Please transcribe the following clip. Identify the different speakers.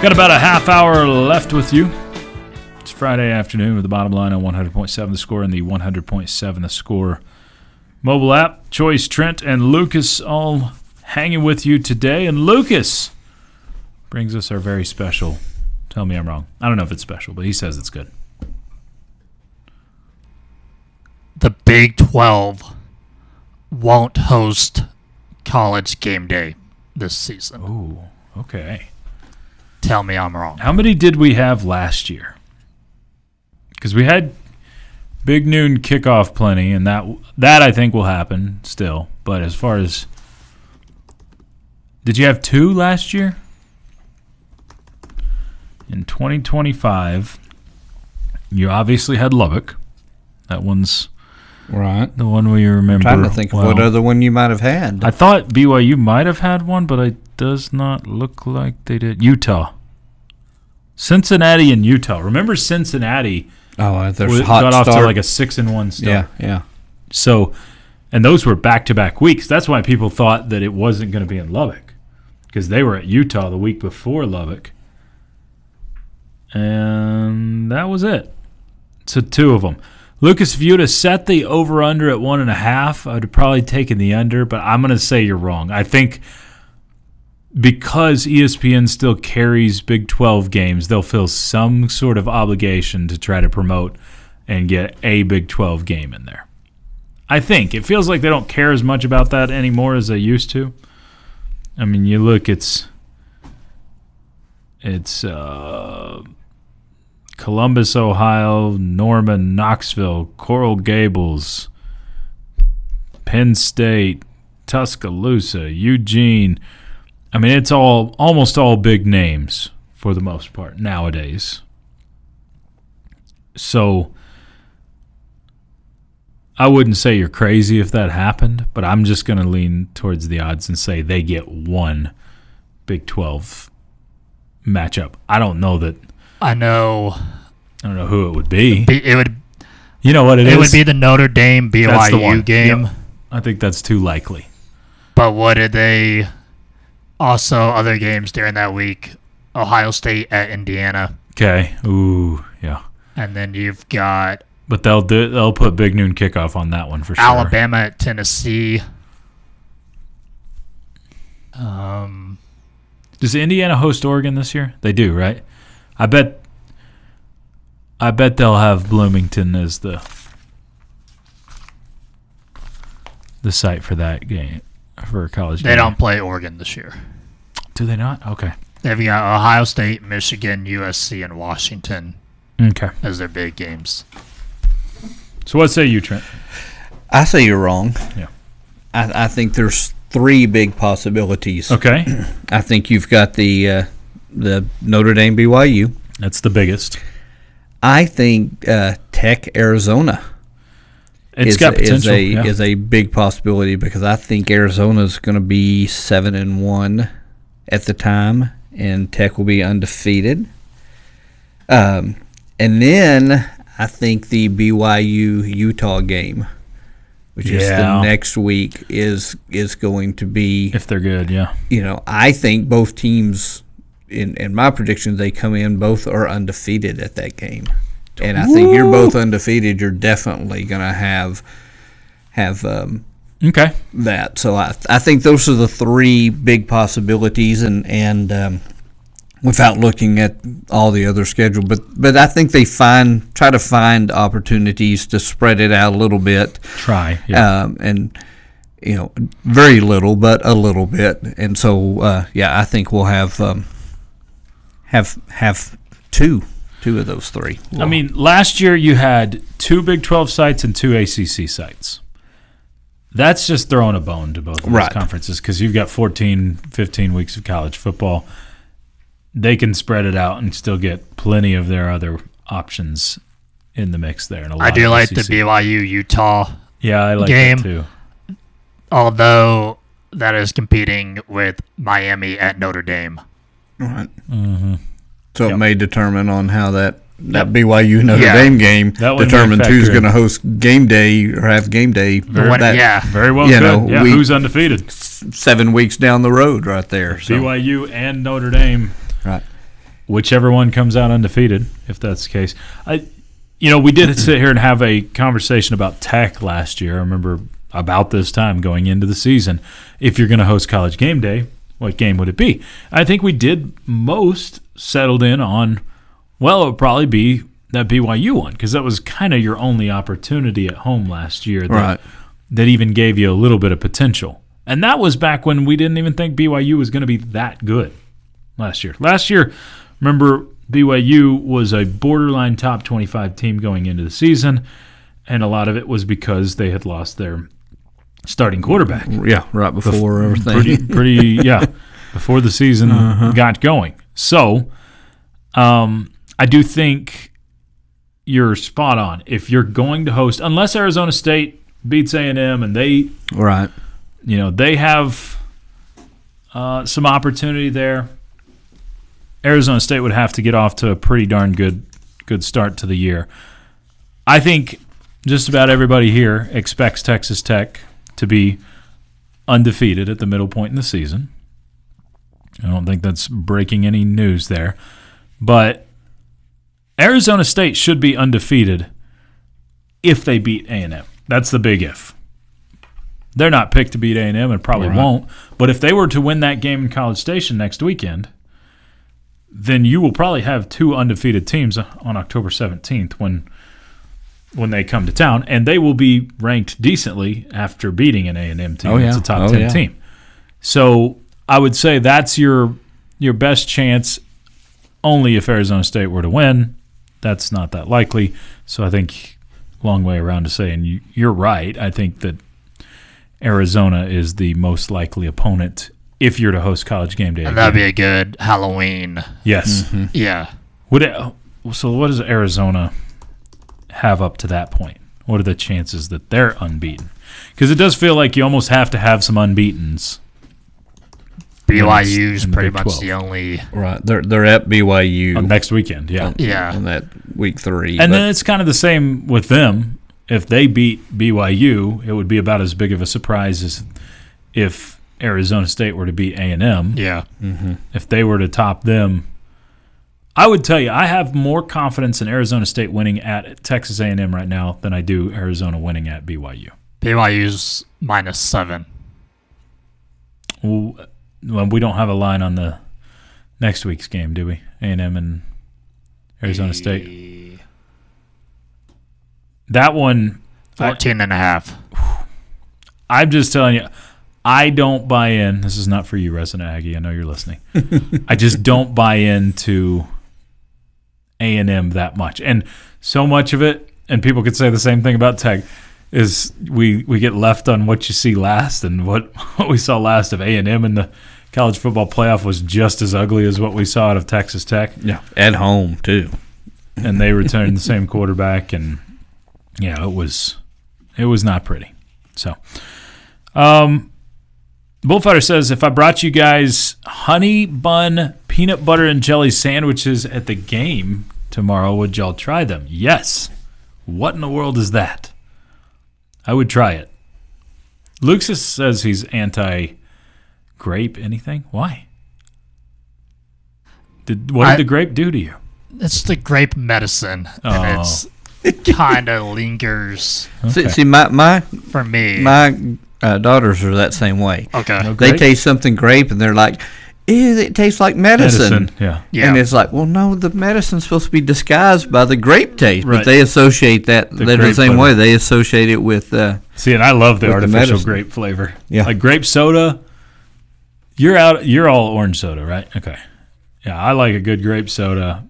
Speaker 1: Got about a half hour left with you. It's Friday afternoon with the bottom line on 100.7 The Score and the 100.7 The Score mobile app. Choice, Trent, and Lucas all hanging with you today. And Lucas brings us our very special, tell me I'm wrong. I don't know if it's special, but he says it's good.
Speaker 2: The Big 12 won't host college game day this season.
Speaker 1: Ooh, okay.
Speaker 2: Tell me I'm wrong.
Speaker 1: How many did we have last year? Because we had Big Noon kickoff plenty, and that I think will happen still. But as far as, did you have 2 last year? In 2025, you obviously had Lubbock. That one's
Speaker 3: right.
Speaker 1: The one we remember.
Speaker 3: I'm trying to think of what other one you might have had.
Speaker 1: I thought BYU might have had one, but it does not look like they did. Utah. Cincinnati and Utah. Remember Cincinnati?
Speaker 3: Oh, there's hot
Speaker 1: got
Speaker 3: start.
Speaker 1: off to like a 6-1 start.
Speaker 3: Yeah.
Speaker 1: So, and those were back-to-back weeks. That's why people thought that it wasn't going to be in Lubbock, because they were at Utah the week before Lubbock. And that was it. So 2 of them. Lucas, if you would have set the over-under at 1.5, I would have probably taken the under, but I'm going to say you're wrong. I think because ESPN still carries Big 12 games, they'll feel some sort of obligation to try to promote and get a Big 12 game in there. I think. It feels like they don't care as much about that anymore as they used to. I mean, you look, it's Columbus, Ohio, Norman, Knoxville, Coral Gables, Penn State, Tuscaloosa, Eugene. I mean, it's almost all big names for the most part nowadays. So I wouldn't say you're crazy if that happened, but I'm just going to lean towards the odds and say they get one Big 12 matchup. I don't know who it would be. You know what it is?
Speaker 2: It would be the Notre Dame BYU game.
Speaker 1: Yep. I think that's too likely.
Speaker 2: But what did they also other games during that week? Ohio State at Indiana.
Speaker 1: Okay. Ooh, yeah.
Speaker 2: And then you've got,
Speaker 1: but they'll put Big Noon kickoff on that one for sure.
Speaker 2: Alabama at Tennessee.
Speaker 1: Does Indiana host Oregon this year? They do, right? I bet they'll have Bloomington as the site for that game, for a college game.
Speaker 2: They don't play Oregon this year.
Speaker 1: Do they not? Okay.
Speaker 2: They've got Ohio State, Michigan, USC, and Washington as their big games.
Speaker 1: So what say you, Trent?
Speaker 3: I say you're wrong.
Speaker 1: Yeah.
Speaker 3: I think there's 3 big possibilities.
Speaker 1: Okay.
Speaker 3: I think you've got the Notre Dame BYU.
Speaker 1: That's the biggest.
Speaker 3: I think Tech Arizona
Speaker 1: is
Speaker 3: a big possibility, because I think Arizona's going to be 7-1 at the time, and Tech will be undefeated. And then I think the BYU Utah game, which is the next week, is going to be,
Speaker 1: if they're good. Yeah.
Speaker 3: I think both teams, in my predictions, they come in, both are undefeated at that game. And I think you're both undefeated. You're definitely going to have that. So I think those are the 3 big possibilities, and without looking at all the other schedule. But I think they try to find opportunities to spread it out a little bit.
Speaker 1: Try. Yeah.
Speaker 3: And very little, but a little bit. And so I think we'll have two of those 3.
Speaker 1: I mean, last year you had 2 Big 12 sites and 2 ACC sites. That's just throwing a bone to both of those conferences, because you've got 14, 15 weeks of college football. They can spread it out and still get plenty of their other options in the mix there.
Speaker 2: I do like the BYU-Utah
Speaker 1: I like
Speaker 2: game,
Speaker 1: that too.
Speaker 2: Although that is competing with Miami at Notre Dame.
Speaker 3: Right. Mm-hmm. So it may determine on how that BYU Notre Dame game determines who's going to host game day or have game day.
Speaker 1: Very well. Who's undefeated?
Speaker 3: 7 weeks down the road, right there. So.
Speaker 1: BYU and Notre Dame.
Speaker 3: Right.
Speaker 1: whichever one comes out undefeated, if that's the case. We did sit here and have a conversation about Tech last year. I remember about this time going into the season. If you're going to host College Game Day, what game would it be? I think we did most settled in on, well, it would probably be that BYU one, because that was kind of your only opportunity at home last year that even gave you a little bit of potential. And that was back when we didn't even think BYU was going to be that good last year. Last year, remember, BYU was a borderline top 25 team going into the season, and a lot of it was because they had lost their starting quarterback.
Speaker 3: Yeah, right before everything.
Speaker 1: Before the season got going. So, I do think you're spot on. If you're going to host, unless Arizona State beats A&M and they have some opportunity there, Arizona State would have to get off to a pretty darn good start to the year. I think just about everybody here expects Texas Tech to be undefeated at the middle point in the season. I don't think that's breaking any news there. But Arizona State should be undefeated if they beat A&M. That's the big if. They're not picked to beat A&M and probably won't. But if they were to win that game in College Station next weekend, then you will probably have two undefeated teams on October 17th when they come to town, and they will be ranked decently after beating an A&M team. It's a top 10 team. So I would say that's your best chance only if Arizona State were to win. That's not that likely. So I think long way around to saying you're right. I think that Arizona is the most likely opponent if you're to host College Game Day.
Speaker 2: And that'd be a good Halloween.
Speaker 1: Yes.
Speaker 2: Mm-hmm. Yeah.
Speaker 1: So what does Arizona have up to that point? What are the chances that they're unbeaten? Because it does feel like you almost have to have some unbeatens.
Speaker 2: BYU's pretty much the only.
Speaker 3: Right. They're at BYU.
Speaker 1: Next weekend, yeah.
Speaker 3: On that week 3.
Speaker 1: And then it's kind of the same with them. If they beat BYU, it would be about as big of a surprise as if Arizona State were to beat A&M.
Speaker 2: Yeah.
Speaker 3: Mm-hmm.
Speaker 1: If they were to top them, I would tell you I have more confidence in Arizona State winning at Texas A&M right now than I do Arizona winning at BYU.
Speaker 2: BYU's -7.
Speaker 1: Well, we don't have a line on the next week's game, do we? A&M and Arizona State. That one,
Speaker 2: 14.5.
Speaker 1: I'm just telling you, I don't buy in. This is not for you, Resident Aggie. I know you're listening. I just don't buy into A&M that much. And so much of it, and people could say the same thing about Tech, is we get left on what you see last, and what we saw last of A&M in the college football playoff was just as ugly as what we saw out of Texas Tech.
Speaker 3: Yeah, at home too.
Speaker 1: And they returned the same quarterback, and yeah, it was not pretty. So, Bullfighter says, if I brought you guys honey bun peanut butter and jelly sandwiches at the game tomorrow, would y'all try them? Yes. What in the world is that? I would try it. Luxus says he's anti-grape anything. Why? What did the grape do to you?
Speaker 2: It's the grape medicine, and it kind of lingers.
Speaker 1: Okay.
Speaker 3: See, my
Speaker 2: for me,
Speaker 3: my daughters are that same way.
Speaker 2: Okay,
Speaker 1: No
Speaker 3: They
Speaker 1: grape?
Speaker 3: taste something grape, and they're like, "Ew, it tastes like medicine."
Speaker 1: Yeah.
Speaker 2: yeah.
Speaker 3: And it's like, well, no, the medicine's supposed to be disguised by the grape taste,
Speaker 1: Right.
Speaker 3: but they associate that
Speaker 1: The
Speaker 3: the
Speaker 1: grape
Speaker 3: same
Speaker 1: flavor.
Speaker 3: way. They associate it with.
Speaker 1: See, and I love the
Speaker 3: With the
Speaker 1: artificial
Speaker 3: medicine.
Speaker 1: grape flavor.
Speaker 3: Yeah.
Speaker 1: Like grape soda. You're all orange soda, right? Okay. Yeah, I like a good grape soda.